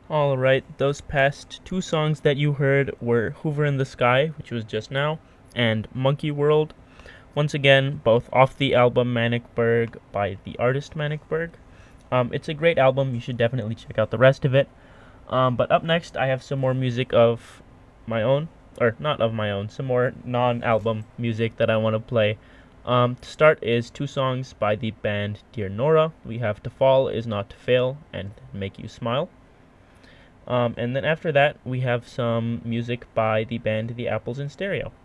Alright, those past two songs that you heard were Hoover in the Sky, which was just now, and Monkey World. Once again, both off the album Manicberg by the artist Manicberg. It's a great album, you should definitely check out the rest of it. But up next, I have some more music of my own, or not of my own, some more non album music that I want to play. To start is two songs by the band Dear Nora. We have To Fall Is Not to Fail and Make You Smile. And then after that, we have some music by the band The Apples in Stereo.